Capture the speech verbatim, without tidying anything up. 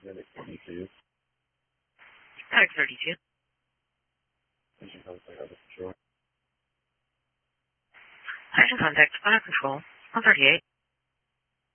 Unit twenty-two. Attic thirty-two. Station contact Other Control. Station contact Fire Control. one thirty-eight.